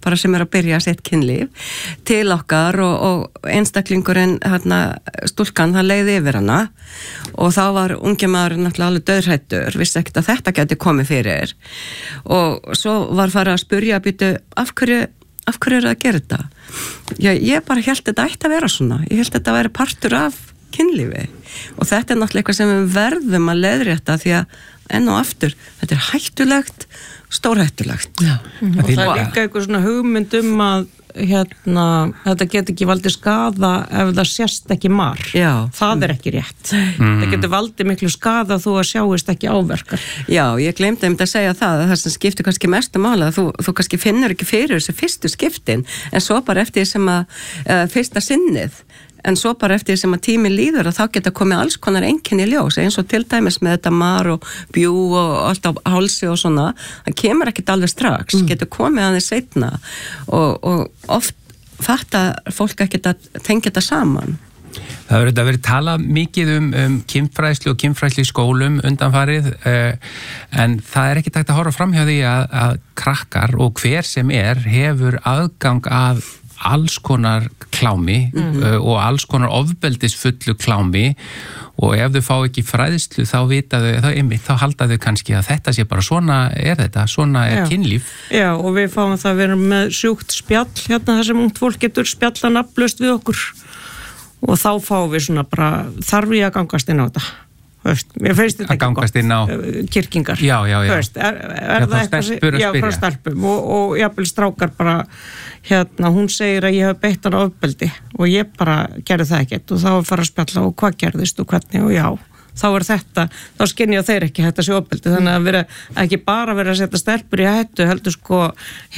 bara sem að byrja sitt kynlíf til okkar og einstaklingurinn stúlkan, það leiði yfir hana og þá var ungi maðurinn náttúrulega alveg dauðhræddur, vissi ekkert að þetta geti komið fyrir og svo var farið að spyrja af hverju er það að gera þetta? Ég bara hélt þetta ætti að vera svona, ég hélt þetta að vera partur af kynlífi og þetta náttúrulega eitthvað sem við verðum að leiðrétta því að enn og aftur, þetta hættulegt, stórhættulegt. Já. Og það líka eitthvað svona hugmynd að þetta get ekki valdið skaða ef það sést ekki marr. Já. Það ekki rétt. Það getur valdið miklu skaða þó að sjáist ekki áverkar. Já, ég gleymdi að segja það sem skiptir kannski mestu máli að þú kannski finnur ekki fyrir þessu fyrstu skiptin en svo bara eftir sem að fyrsta sinnið en svo bara eftir sem að tími líður að þá geta komið alls konar einkenni í ljós eins og til dæmis með þetta mar og bjú og allt á hálsi og svona það kemur ekkert alveg strax, getur komið aðeins seinna og oft fattar fólk ekkert að tengja þetta saman. Það verið að vera talað mikið um kynfræðslu og kynfræðslu í skólum undanfarið en það ekki tækt að horfa fram hjá því að krakkar og hver sem hefur aðgang að alls konar klámi og alls konar ofbeldisfullu klámi og ef þau fá ekki fræðslu þá vita þá halda þau kannski að þetta sé bara svona kynlíf. Já og við fáum það að vera með sjúkt spjall þar sem ungt fólk getur spjalla nafnlaust við okkur og þá fáum við svona bara þarf ég að gangast inn á þetta. Mér finnst þetta ekki gott kirkingar já. Er það eitthvað frá stelpum og jafnvel strákar bara hún segir að ég hef beitt hann ofbeldi og ég bara gerði það ekkert og þá að fara að spjalla og hvað gerðist og hvernig og já þá þetta, þá skynja þeir ekki þetta sé ofbeldi þannig að ekki bara vera að setja stelpur í hættu heldur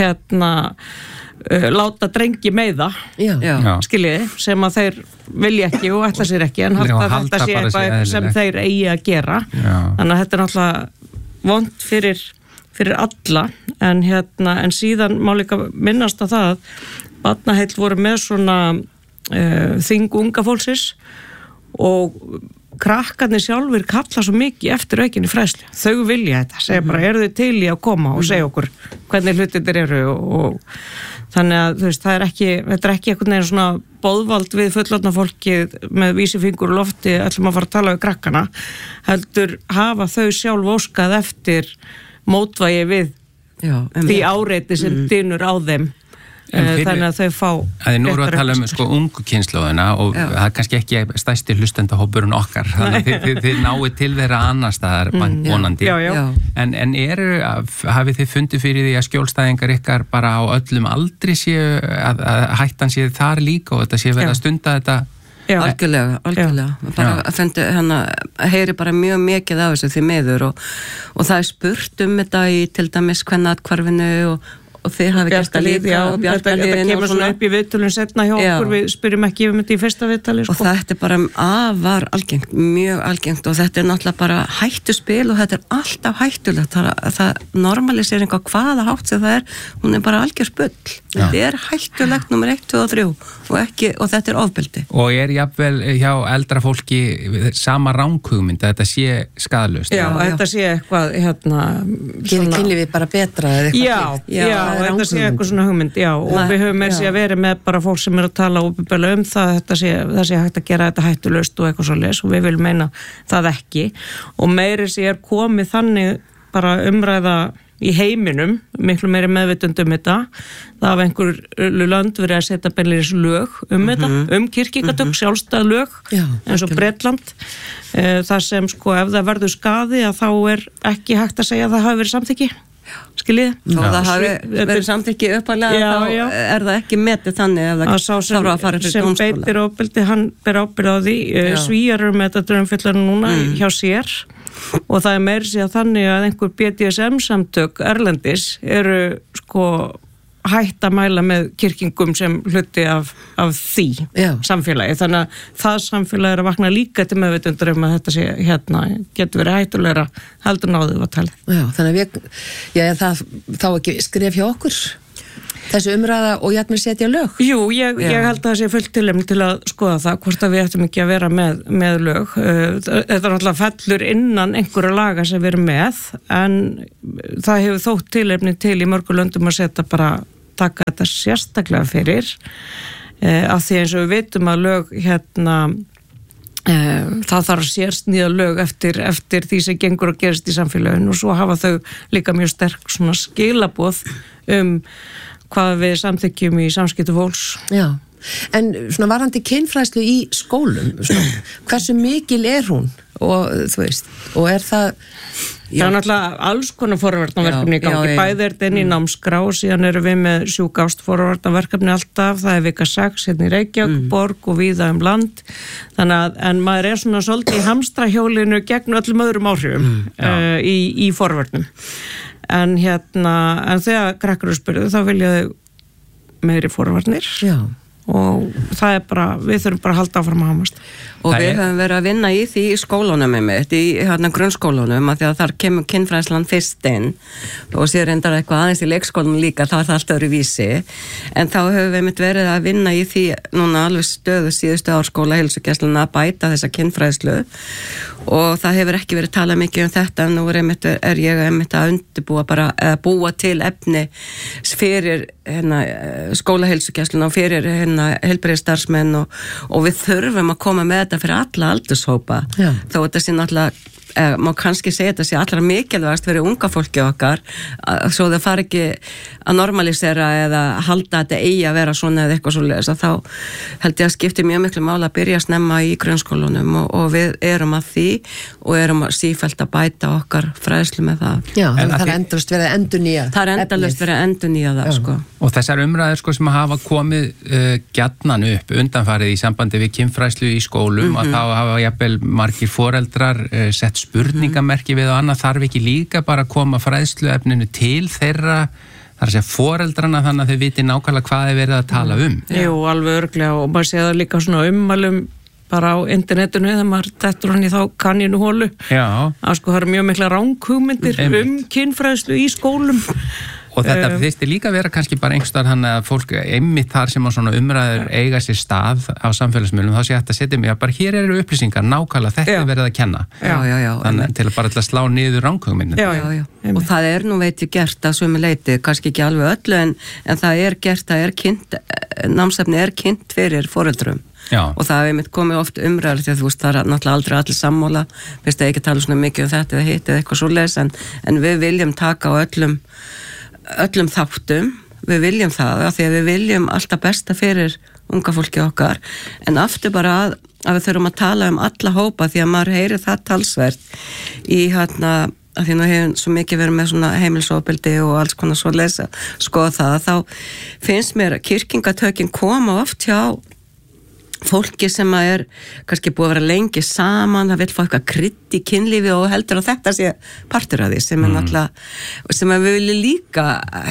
láta drengi meiða skiljiði, sem að þeir vilja ekki og ætla sér ekki en halda þetta sé eitthvað sem þeir eigi að gera þannig að þetta náttúrulega vont fyrir alla en síðan má líka minnast á það að Barnaheill voru með svona þing unga fólksins og krakkarnir sjálfur kalla svo mikið eftir aukinni fræðslu. Þau vilja þetta, segja bara, eru þau til í að koma og segja okkur hvernig hlutirnir eru og þannig að þú veist, þetta er ekki einhvern veginn svona boðvald við fullorðna fólkið með vísifingur og lofti ætlum að fara að tala við krakkana, heldur hafa þau sjálf óskað eftir mótvægi við því áreiti sem dynur á þeim. Þannig að þau fá nú erum við að tala ungu kynslóðina og það er kannski ekki stærsti hlustendahópurinn okkar þannig að þið náið til þeirra annar staðar vonandi en hafið þið fundið fyrir því að skjólstæðingar ykkar bara á öllum aldri séu að hættan séu þar líka og þetta séu verið að stunda þetta algjörlega bara að heyri bara mjög mikið af þessu því miður og það er spurt þetta í til dæmis kvennaathvarfinu og þeir hafi gert að líka og bjargarliðin þetta kemur svona upp í viðtölun setna hjá okkur við spyrjum ekki þetta í fyrsta viðtali og þetta er bara afar algengt, mjög algengt og þetta er náttúrulega bara hættuspil og þetta er alltaf hættulegt það normalisering á hvaða hátt sem það hún er bara algjör spull þetta er hættulegt nummer 1, 2 og 3 og þetta er ofbeldi og jafnvel hjá eldra fólki sama ranghugmynd að þetta sé skaðlaust þetta sé eitthvað gerir kynlífið bara betra eða eitthvað þetta sé eitthvað svona hugmynd, og við höfum meira að vera með bara fólk sem að tala opinberlega það þetta sé hægt að gera þetta hættulaust og eitthvað svoleiðis og við viljum meina það ekki og meira sé komið þannig bara umræða í heiminum, miklu meiri meðvitund þetta, það hafa einhver lönd verið að setja beinleiðis lög þetta, kirkjugarðök, sjálfstæð lög eins og Bretland þar sem ef það verður skaði að þá er ekki hægt að segja að það hafi verið samþykki skiljið og það hafi verið samþykki uppalega þá er það ekki metið þannig ef það þarf að fara fyrir dómstóla sem beitir ofbeldi, hann ber ábyrgð á því Svíar eru með þetta drömmfyllar núna hjá sér og það er meira sér þannig að einhver BDSM samtök erlendis eru hætt að mæla með kirkingum sem hluti af því samfélagi þannig að það samfélagi er að vakna líka til meðvitundar að þetta sé getur verið hættulegra heldur náðu að tala þannig að það þá ekki skref hjá okkur þessu umræða og jafnvel setja lög ég held að það sé fullt tilefni til að skoða það hvort að við ættum ekki að vera með lög þetta er náttúrulega fellur innan einhverja laga sem við erum með en það hefur þótt tilefni til í mörgum löndum að setja bara taka þetta sérstaklega fyrir af því eins og við vitum að lög það þarf sérsnýða lög eftir því sem gengur að gerast í samfélaginu og svo hafa þau líka mjög sterk svona skilaboð hvað við samþykjum í samskipti fólks. Já, en svona varðandi kynfræðslu í skólum, svona, hversu mikil hún og þú veist, og það er náttúrulega alls konar forvarnaverkefni í gangi, bæði þetta inn í námskrá og síðan erum við með sjúkást forvarnaverkefni alltaf, það er vika 6 hérna í Reykjavík, borg og víða land þannig að, en maður er svona svolítið í hamstrahjólinu gegn öllum öðrum áhrifum í forvarnum en þegar krakkar spurðu þá vilja þau meiri forvarnir og það er bara, við þurfum bara að halda áfram að hamast. Og við höfum verið að vinna í því í skólunum í grunnskólunum að því að þar kemur kynfræðslan fyrst inn og sér reyndar eitthvað aðeins í leikskólunum líka, þá er það allt öðru vísi en þá höfum við verið að vinna í því núna alveg stöðu síðustu árskóla heilsugæsluna að bæta þessa kynfræðslu og það hefur ekki verið talað mikið þetta en nú er ég að undirbúa bara að búa til efni fyrir skólaheilsugæsluna og fyrir heilbrigðisstarfsmenn og við þurfum að koma með þetta fyrir alla aldurshópa þó þetta sé náttúrulega má kannski segja þetta sé allra mikilvægast fyrir unga fólki okkar svo það fari ekki að normalisera eða halda þetta eigi að vera svona eða eitthvað svoleiðis að þá held ég að skipti mjög miklu máli að byrja snemma í grunnskólunum og við erum að því og erum sífellt að bæta okkar fræðslu með það. Já, það er endalaust verið að endurnýja. Það er endalaust verið að endurnýja það sko. Og þessar umræður sem hafa komið gjarnan upp undanfarið í sambandi við kynfræðslu í skólum og þá hafa jafnvel margir foreldrar sett spurningamerki við og annað þarf ekki líka bara að koma fræðsluefninu til þeirra þar að segja foreldrana þannig að þau viti nákvæmlega hvað er verið að tala um. Jú, alveg örglega og maður sé það líka svona ummælum bara á internetinu þegar maður dettur hann í þá kanninuhólu að sko það eru mjög mikla ranghugmyndir kynfræðslu í skólum og þetta þyrfti líka að vera kannski bara einhverstaðar hann að fólk einmitt þar sem á svona umræður eiga sér stað á samfélagsmiðlum þá sé hægt að setja mig að bara hér eru upplýsingar nákvæmlega þetta er verið að kenna þannig til að slá niður ranghugmyndir og það er nú veit ég gert að sömu leiti kannski ekki alveg öllu en það er gert, það er kynnt námsefni er kynnt fyrir foreldrum og það hefur mitt komið oft umræður því að þú veist það er náttúrulega aldrei allir sammála veist að ekki tala svona mikið þetta eða hitt eða eitthvað svoleiðis en við viljum taka á öllum þáttum, við viljum það af því að við viljum alltaf besta fyrir unga fólki okkar en aftur bara að við þurfum að tala alla hópa því að maður heyrir það talsvert í að því nú hefur svo mikið verið með svona heimilisofbeldi og alls konar svo lesa skoða það að þá finnst mér að kyrkingatökin koma oft hjá fólki sem er kannski búið að vera lengi saman, það vil fá eitthvað krydd í kynlífi og heldur að þetta sé partur af því sem er náttúrulega sem við viljum líka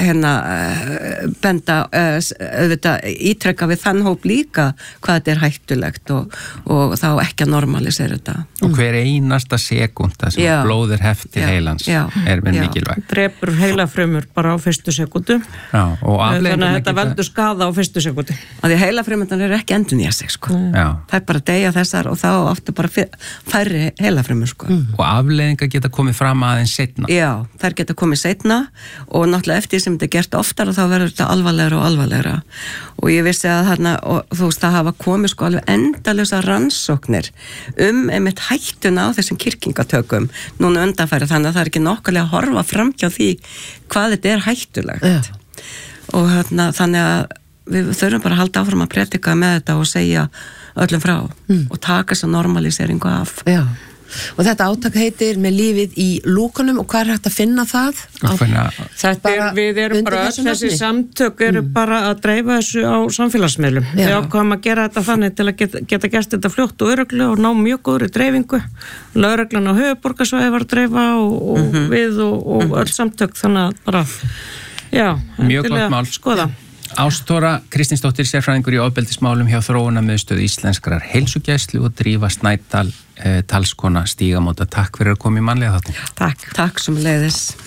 benda auðvitað ítrekka við þann hóp líka hvað þetta er hættulegt og þá ekki að normalisera þetta. Og hver einasta sekúnda sem blóð er heft í heilans er með mikilvægt. Drepur heilafrumur bara á fyrstu sekúndu þannig að þetta veldur skaða á fyrstu sekúndu. Því heilafrumurnar eru ekki endurnýja sig það er bara að deyja þessar og þá áttu bara færri heilafrumur og afleiðingar geta komið fram aðeins seinna þær geta komið seinna og náttúrulega eftir sem þetta er gert oftar og þá verður þetta alvarlegra og alvarlegra og ég vissi að þarna og þú veist það hafa komið alveg endalösa rannsóknir einmitt hættuna á þessum kyrkingatökum núna undanfæri þannig að það er ekki nokkulega að horfa framhjá því hvað þetta er hættulegt og þannig að við þurfum bara að halda áfram að predika með þetta og segja öllum frá og taka þessa normaliseringu af. Og þetta átak heitir með lífið í lúkunum og hvað er hægt að finna það? Við erum bara þessi samtök eru bara að dreifa þessu á samfélagsmiðlum. Við ákváðum að gera þetta þannig til að geta gert þetta fljótt og örugglega og ná mjög góðri dreifingu. Lögreglan á höfuðborgarsvæði var að dreifa og við og öll samtök þannig að bara mjög gott mál. Skoða. Ástóra Kristinsdóttir, sérfræðingur í ofbeldismálum hjá Þróunarmiðstöð Íslenskrar heilsugæslu og Drífa Snædal, talskona Stígamóta. Takk fyrir að koma í mannlega þáttum. Takk sem leiðis.